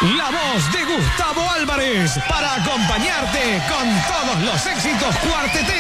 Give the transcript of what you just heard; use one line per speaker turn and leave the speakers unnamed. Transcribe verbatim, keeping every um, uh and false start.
La voz de Gustavo Álvarez para acompañarte con todos los éxitos cuarteteros.